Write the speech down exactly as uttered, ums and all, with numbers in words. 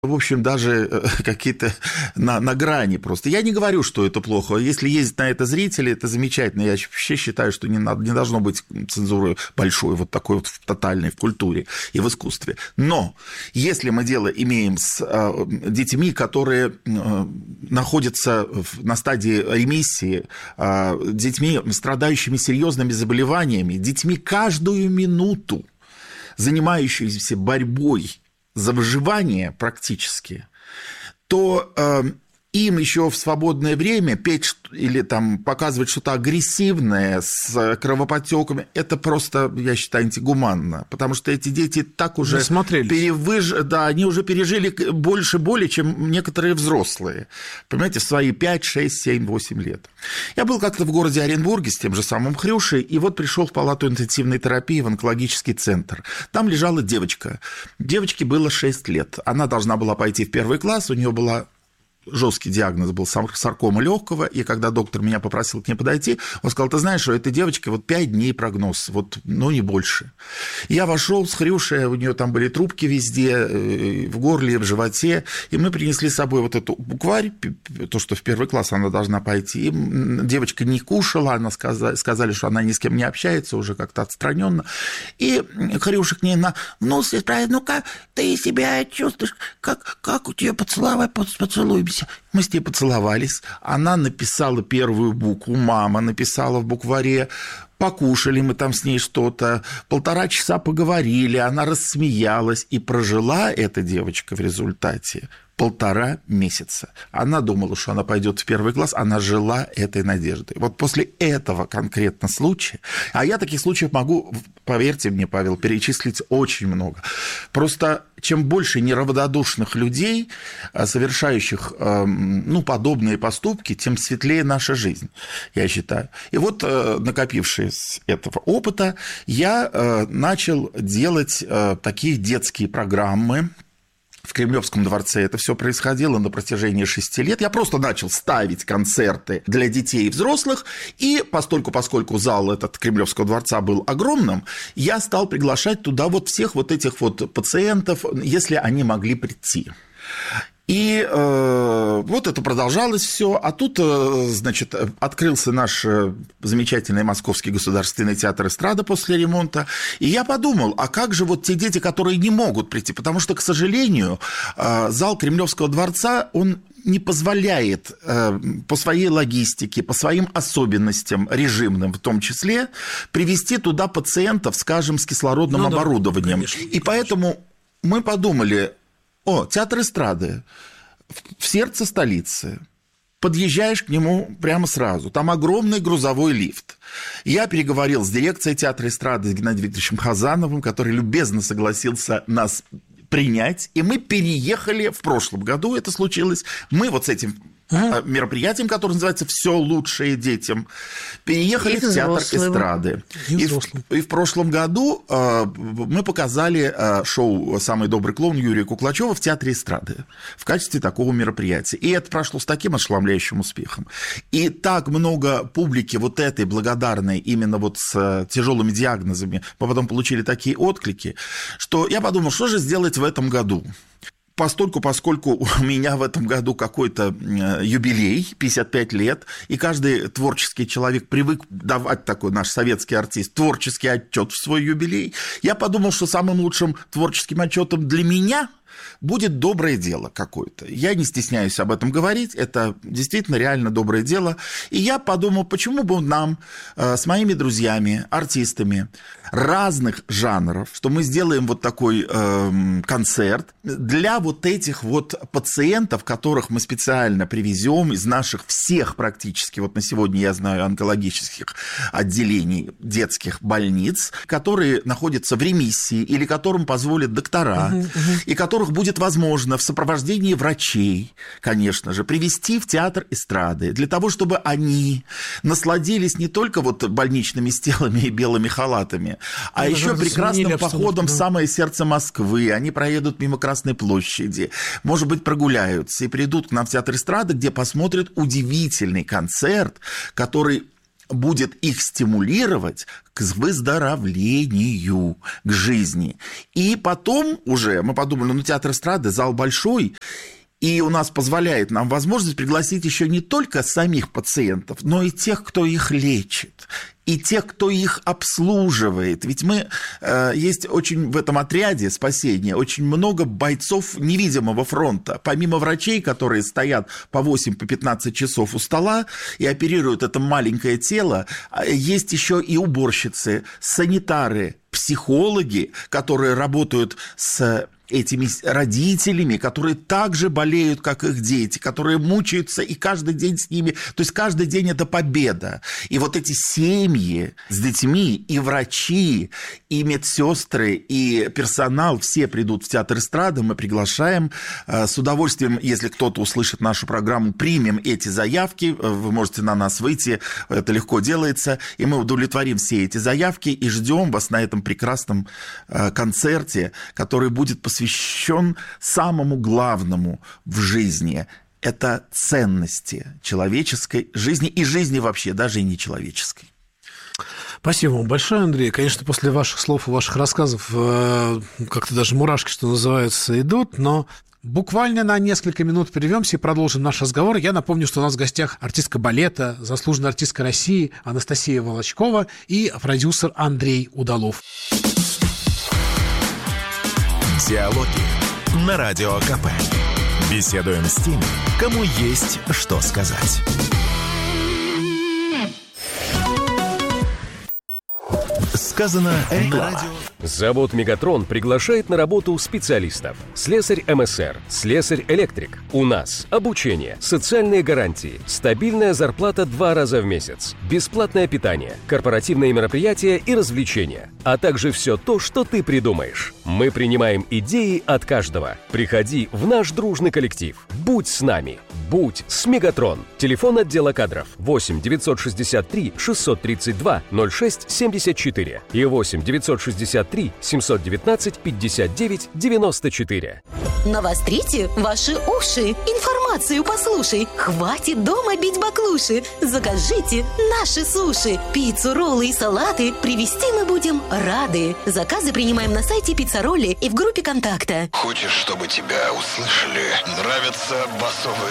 в общем, даже какие-то на, на грани просто. Я не говорю, что это плохо. Если ездят на это зрители, это замечательно. Я вообще считаю, что не, надо, не должно быть цензуры большой, вот такой вот тотальной в культуре и в искусстве. Но если мы дело имеем с э, детьми, которые э, находятся на стадии ремиссии, э, детьми, страдающими серьезными заболеваниями, детьми каждую минуту, занимающимися борьбой за выживание практически, то э, им еще в свободное время петь или там показывать что-то агрессивное с кровоподтеками, это просто, я считаю, антигуманно, потому что эти дети так уже перевыж... да, они уже пережили больше боли, чем некоторые взрослые, понимаете, в свои пять, шесть, семь, восемь лет. Я был как-то в городе Оренбурге с тем же самым Хрюшей, и вот пришел в палату интенсивной терапии в онкологический центр. Там лежала девочка. Девочке было шесть лет. Она должна была пойти в первый класс, у нее была жесткий диагноз был саркома легкого, и когда доктор меня попросил к ней подойти, он сказал: ты знаешь, что этой девочке вот пять дней прогноз, вот, ну, не больше. Я вошел с Хрюшей, у нее там были трубки везде, в горле, в животе, и мы принесли с собой вот эту букварь, то, что в первый класс она должна пойти. И девочка не кушала, она сказали, сказали, что она ни с кем не общается, уже как-то отстраненно. И Хрюша к ней на: ну, сестра, ну как ты себя чувствуешь, как, как у тебя поцеловай, поцелуй. Мы с ней поцеловались, она написала первую букву, мама написала в букваре, покушали мы там с ней что-то, полтора часа поговорили, она рассмеялась, и прожила эта девочка в результате полтора месяца. Она думала, что она пойдет в первый класс, она жила этой надеждой. Вот после этого конкретно случая, а я таких случаев могу, поверьте мне, Павел, перечислить очень много. Просто чем больше неравнодушных людей, совершающих, ну, подобные поступки, тем светлее наша жизнь, я считаю. И вот, накопившись этого опыта, я начал делать такие детские программы. В Кремлевском дворце это все происходило на протяжении шести лет. Я просто начал ставить концерты для детей и взрослых, и постольку, поскольку зал этот Кремлевского дворца был огромным, я стал приглашать туда вот всех вот этих вот пациентов, если они могли прийти. И э, вот это продолжалось все, а тут, э, значит, открылся наш замечательный Московский государственный театр эстрады после ремонта, и я подумал, а как же вот те дети, которые не могут прийти, потому что, к сожалению, э, зал Кремлевского дворца, он не позволяет э, по своей логистике, по своим особенностям режимным в том числе, привести туда пациентов, скажем, с кислородным ну, оборудованием. Да, конечно, и поэтому мы подумали: о, театр эстрады в сердце столицы. Подъезжаешь к нему прямо сразу. Там огромный грузовой лифт. Я переговорил с дирекцией театра эстрады, с Геннадием Викторовичем Хазановым, который любезно согласился нас принять. И мы переехали в прошлом году, это случилось. Мы вот с этим ага. мероприятием, которое называется «Все лучшее детям», переехали и в театр эстрады. И, и, в, и в прошлом году э, мы показали э, шоу «Самый добрый клоун» Юрия Куклачева в театре эстрады в качестве такого мероприятия. И это прошло с таким ошеломляющим успехом. И так много публики вот этой благодарной именно вот с тяжелыми диагнозами, мы потом получили такие отклики, что я подумал, что же сделать в этом году. Постольку, поскольку у меня в этом году какой-то юбилей, пятьдесят пять лет, и каждый творческий человек привык давать, такой наш советский артист, творческий отчет в свой юбилей, я подумал, что самым лучшим творческим отчетом для меня будет доброе дело какое-то. Я не стесняюсь об этом говорить, это действительно реально доброе дело. И я подумал, почему бы нам э, с моими друзьями, артистами разных жанров, что мы сделаем вот такой э, концерт для вот этих вот пациентов, которых мы специально привезем из наших всех практически, вот на сегодня я знаю, онкологических отделений детских больниц, которые находятся в ремиссии или которым позволят доктора, uh-huh, uh-huh. и которых будет возможно в сопровождении врачей, конечно же, привести в театр эстрады, для того, чтобы они насладились не только вот больничными стелами и белыми халатами, а ну, еще прекрасным походом в самое сердце Москвы. Они проедут мимо Красной площади, может быть, прогуляются и придут к нам в театр эстрады, где посмотрят удивительный концерт, который будет их стимулировать к выздоровлению, к жизни. И потом уже мы подумали, ну, театр эстрады, зал большой, и у нас позволяет нам возможность пригласить еще не только самих пациентов, но и тех, кто их лечит, и тех, кто их обслуживает. Ведь мы, э, есть очень в этом отряде спасения очень много бойцов невидимого фронта. Помимо врачей, которые стоят по восемь, по пятнадцать часов у стола и оперируют это маленькое тело, есть еще и уборщицы, санитары, психологи, которые работают с этими родителями, которые также болеют, как их дети, которые мучаются, и каждый день с ними, то есть каждый день это победа. И вот эти семьи с детьми, и врачи, и медсестры, и персонал, все придут в театр эстрады, мы приглашаем. С удовольствием, если кто-то услышит нашу программу, примем эти заявки, вы можете на нас выйти, это легко делается, и мы удовлетворим все эти заявки, и ждем вас на этом прекрасном концерте, который будет посвящен посвящен самому главному в жизни. Это ценности человеческой жизни и жизни вообще, даже и нечеловеческой. Спасибо вам большое, Андрей. Конечно, после ваших слов и ваших рассказов как-то даже мурашки, что называется, идут, но буквально на несколько минут прервемся и продолжим наш разговор. Я напомню, что у нас в гостях артистка балета, заслуженная артистка России Анастасия Волочкова и продюсер Андрей Удалов. Диалоги на Радио КП. Беседуем с теми, кому есть что сказать. Сказано на радио. Завод «Мегатрон» приглашает на работу специалистов. Слесарь эм эс эр, слесарь-электрик. У нас обучение, социальные гарантии, стабильная зарплата два раза в месяц, бесплатное питание, корпоративные мероприятия и развлечения, а также все то, что ты придумаешь. Мы принимаем идеи от каждого. Приходи в наш дружный коллектив. Будь с нами. Будь с «Мегатрон». Телефон отдела кадров восемь девятьсот шестьдесят три шестьсот тридцать два ноль шесть семьдесят четыре и восемь девятьсот шестьдесят три семьсот девятнадцать пятьдесят девять девяносто четыре. Навострите ваши уши. Информацию послушай. Хватит дома бить баклуши. Закажите наши суши. Пиццу, роллы и салаты привезти мы будем рады. Заказы принимаем на сайте Пиццаролли и в группе контакта. Хочешь, чтобы тебя услышали? Нравятся басовые